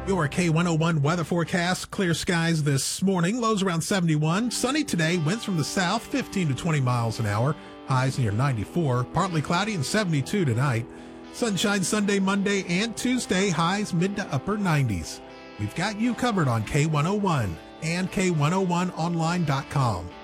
Your K101 weather forecast. Clear skies this morning. Lows around 71. Sunny today. Winds from the south, 15 to 20 miles an hour. Highs near 94. Partly cloudy and 72 tonight. Sunshine Sunday, Monday, and Tuesday. Highs mid to upper 90s. We've got you covered on K101 and K101online.com.